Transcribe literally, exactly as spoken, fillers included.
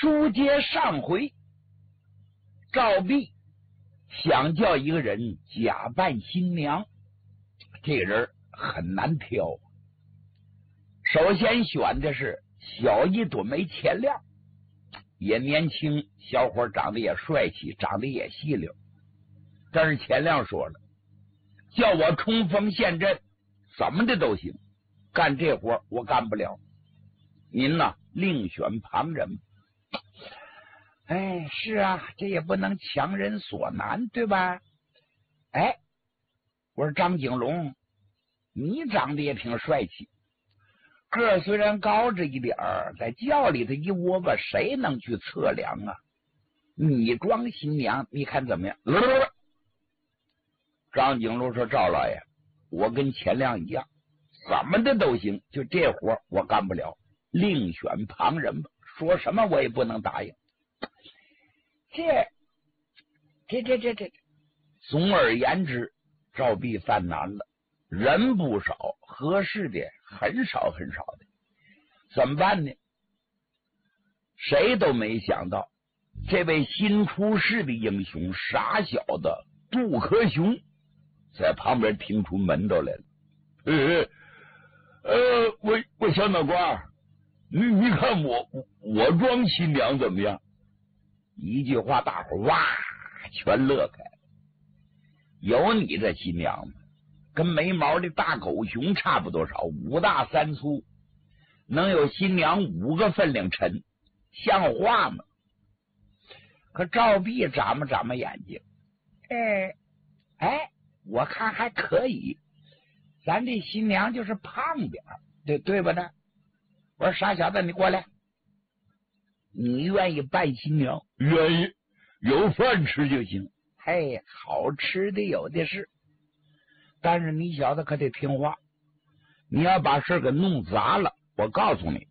书接上回，赵壁想叫一个人假扮新娘，这个人很难挑。首先选的是小一朵梅钱亮，也年轻，小伙长得也帅气，长得也细溜。但是钱亮说了，叫我冲锋陷阵怎么的都行，干这活我干不了，您呢另选旁人。哎，是啊，这也不能强人所难，对吧？哎，我说张景龙，你长得也挺帅气，个虽然高着一点儿，在轿里头一窝吧，谁能去测量啊？你装新娘，你看怎么样？张景龙说：“赵老爷，我跟钱亮一样，怎么的都行，就这活我干不了，另选旁人吧。说什么我也不能答应。”这这这这这，总而言之，赵壁犯难了，人不少，合适的很少很少的，怎么办呢？谁都没想到，这位新出世的英雄，傻小的杜克雄，在旁边听出门道来了。呃呃，我我小脑瓜，你你看我我装新娘怎么样？一句话，大伙哇全乐开了。有你这新娘吗？跟没毛的大狗熊差不多少，五大三粗，能有新娘五个分量沉，像话吗？可赵壁眨巴眨巴眼睛，哎哎，我看还可以，咱这新娘就是胖点儿，对对吧呢？我说傻小子，你过来，你愿意扮新娘？愿意，有饭吃就行。嘿，好吃的有的是，但是你小子可得听话，你要把事给弄砸了，我告诉你，